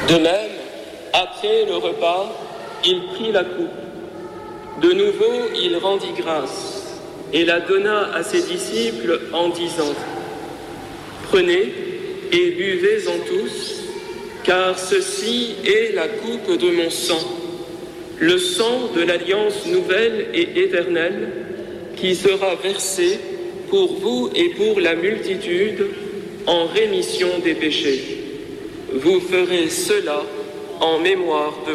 De même, après le repas, il prit la coupe. De nouveau, il rendit grâce et la donna à ses disciples en disant : « Prenez et buvez-en tous, car ceci est la coupe de mon sang, le sang de l'alliance nouvelle et éternelle, qui sera versé pour vous et pour la multitude en rémission des péchés. Vous ferez cela en mémoire de moi. »